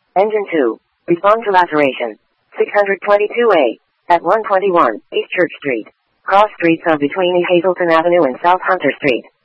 Engine 2. Respond to laceration. 622A. At 121 East Church Street. Cross streets are between E. Hazelton Avenue and South Hunter Street.